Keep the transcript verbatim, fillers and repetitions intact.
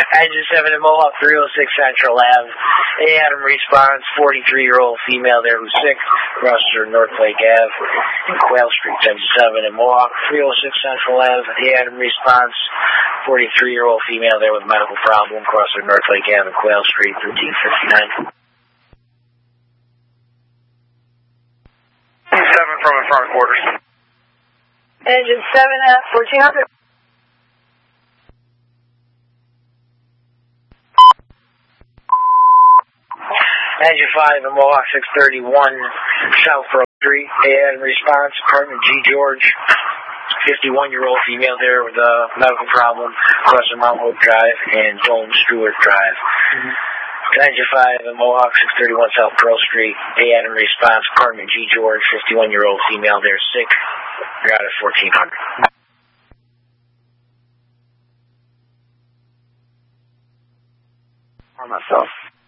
Engine seven in Mohawk, three oh six Central Ave. A. Adam response, forty-three-year-old female there who's sick. Crosses her North Lake Ave and Quail Street. Engine seven in Mohawk, three oh six Central Ave. A. Adam response, forty-three-year-old female there with a medical problem. Crosses her North Lake Ave and Quail Street, thirteen fifty-nine. seven from in front of quarters. Engine seven at fourteen hundred. Engine five in Mohawk, six thirty-one South Road Street. A. response, apartment G. George, fifty-one-year-old female there with a medical problem, crossing Mount Hope Drive and Dome Stewart Drive. Mm-hmm. Engine five in Mohawk, six thirty-one South Pearl Street. A. response, apartment G. George, fifty-one-year-old female there, sick. Got it, fourteen hundred. For myself.